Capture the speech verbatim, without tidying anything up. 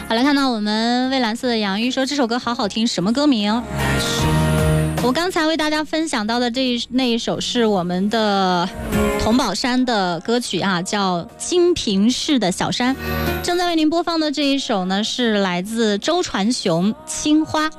好来看到我们蔚蓝色的洋芋说这首歌好好听，什么歌名？我刚才为大家分享到的这一那一首是我们的童宝山的歌曲啊，叫《金平市的小山》。正在为您播放的这一首呢，是来自周传雄《青花》。